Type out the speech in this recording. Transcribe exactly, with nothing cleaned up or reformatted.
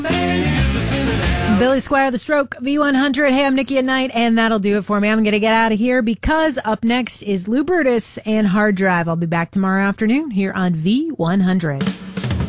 Billy Squire, The Stroke, V one hundred. Hey, I'm Nikki at Night, and that'll do it for me. I'm going to get out of here because up next is Lou Brutus and Hard Drive. I'll be back tomorrow afternoon here on V one hundred.